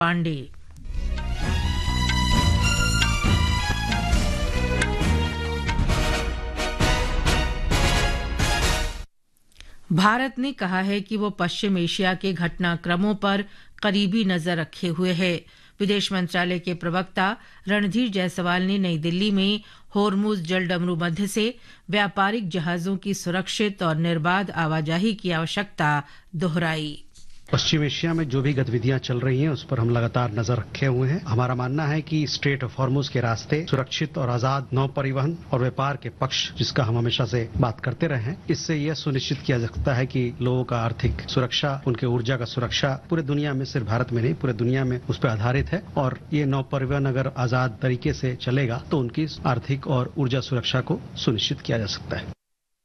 पांडे। भारत ने कहा है कि वो पश्चिम एशिया के घटनाक्रमों पर करीबी नजर रखे हुए है। विदेश मंत्रालय के प्रवक्ता रणधीर जायसवाल ने नई दिल्ली में होर्मुज जलडमरू मध्य से व्यापारिक जहाजों की सुरक्षित और निर्बाध आवाजाही की आवश्यकता दोहराई। पश्चिम एशिया में जो भी गतिविधियां चल रही हैं उस पर हम लगातार नजर रखे हुए हैं। हमारा मानना है कि स्ट्रेट ऑफ हॉर्मुज के रास्ते सुरक्षित और आजाद नौ परिवहन और व्यापार के पक्ष, जिसका हम हमेशा से बात करते रहे हैं, इससे यह सुनिश्चित किया जा सकता है कि लोगों का आर्थिक सुरक्षा, उनके ऊर्जा का सुरक्षा पूरे दुनिया में, सिर्फ भारत में नहीं पूरे दुनिया में उस पर आधारित है। और ये नौ परिवहन अगर आजाद तरीके से चलेगा तो उनकी आर्थिक और ऊर्जा सुरक्षा को सुनिश्चित किया जा सकता है।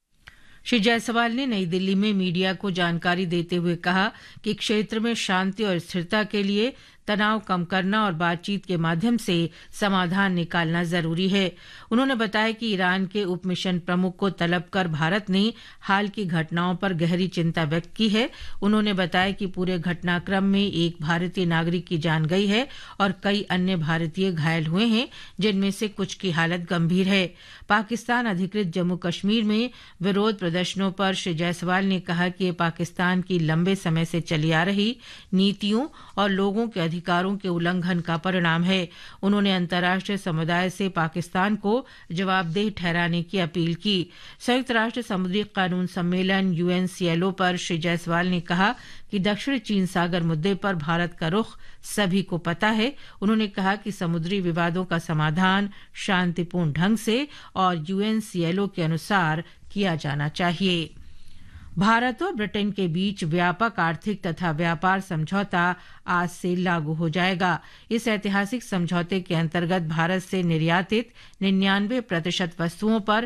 श्री जायसवाल ने नई दिल्ली में मीडिया को जानकारी देते हुए कहा कि क्षेत्र में शांति और स्थिरता के लिए तनाव कम करना और बातचीत के माध्यम से समाधान निकालना जरूरी है। उन्होंने बताया कि ईरान के उप मिशन प्रमुख को तलब कर भारत ने हाल की घटनाओं पर गहरी चिंता व्यक्त की है। उन्होंने बताया कि पूरे घटनाक्रम में एक भारतीय नागरिक की जान गई है और कई अन्य भारतीय घायल हुए हैं, जिनमें से कुछ की हालत गंभीर है। पाकिस्तान अधिकृत जम्मू कश्मीर में विरोध प्रदर्शनों पर श्री जायसवाल ने कहा कि ये पाकिस्तान की लंबे समय से चली आ रही नीतियों और लोगों के अधिकारों के उल्लंघन का परिणाम है। उन्होंने अंतर्राष्ट्रीय समुदाय से पाकिस्तान को जवाबदेह ठहराने की अपील की। संयुक्त राष्ट्र समुद्री कानून सम्मेलन UNCLO पर श्री जायसवाल ने कहा कि दक्षिण चीन सागर मुद्दे पर भारत का रुख सभी को पता है। उन्होंने कहा कि समुद्री विवादों का समाधान शांतिपूर्ण ढंग से और UNCLO के अनुसार किया जाना चाहिए। भारत और ब्रिटेन के बीच व्यापक आर्थिक तथा व्यापार समझौता आज से लागू हो जाएगा। इस ऐतिहासिक समझौते के अंतर्गत भारत से निर्यातित 99% वस्तुओं पर